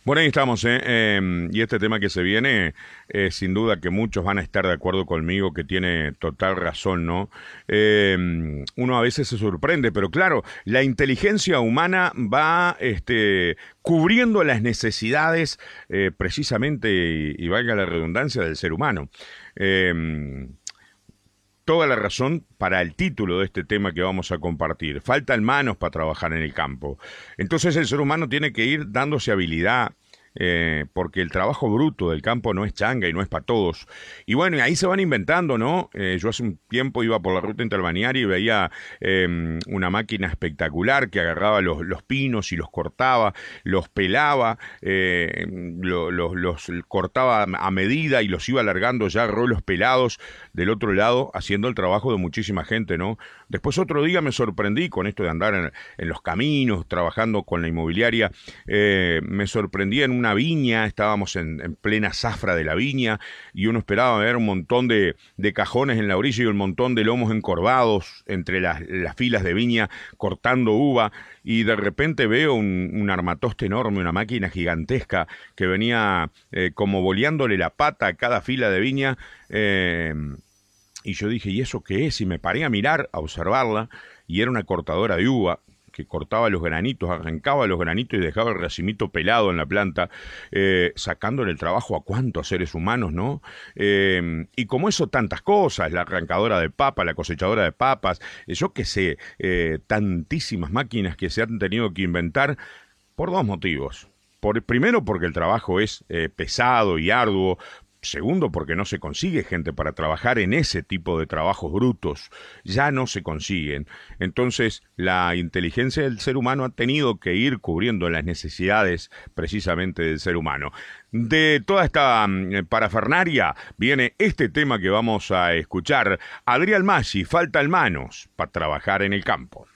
Bueno, ahí estamos, ¿eh? Y este tema que se viene, sin duda que muchos van a estar de acuerdo conmigo que tiene total razón, ¿no? Uno a veces se sorprende, pero claro, la inteligencia humana va cubriendo las necesidades precisamente, y valga la redundancia, del ser humano. Eh, Toda la razón para el título de este tema que vamos a compartir. Faltan manos para trabajar en el campo. Entonces el ser humano tiene que ir dándose habilidad, porque el trabajo bruto del campo no es changa y no es para todos. Y bueno, y ahí se van inventando, ¿no? Yo hace un tiempo iba por la ruta interbalnearia y veía una máquina espectacular que agarraba los pinos y los cortaba, los pelaba, los cortaba a medida y los iba alargando ya rolos pelados del otro lado, haciendo el trabajo de muchísima gente, ¿no? Después otro día me sorprendí con esto de andar en los caminos, trabajando con la inmobiliaria. Me sorprendí en una viña, estábamos en plena zafra de la viña y uno esperaba ver un montón de cajones en la orilla y un montón de lomos encorvados entre las filas de viña cortando uva, y de repente veo un armatoste enorme, una máquina gigantesca que venía como boleándole la pata a cada fila de viña. Y yo dije, ¿y eso qué es? Y me paré a mirar, a observarla, y era una cortadora de uva que cortaba los granitos, arrancaba los granitos y dejaba el racimito pelado en la planta, sacándole el trabajo a cuántos seres humanos, ¿no? Y como eso, tantas cosas, la arrancadora de papas, la cosechadora de papas, yo qué sé, tantísimas máquinas que se han tenido que inventar por dos motivos. Primero, porque el trabajo es pesado y arduo. Segundo, porque no se consigue gente para trabajar en ese tipo de trabajos brutos. Ya no se consiguen. Entonces, la inteligencia del ser humano ha tenido que ir cubriendo las necesidades precisamente del ser humano. De toda esta parafernaria viene este tema que vamos a escuchar. Adrián Maggi, faltan manos para trabajar en el campo.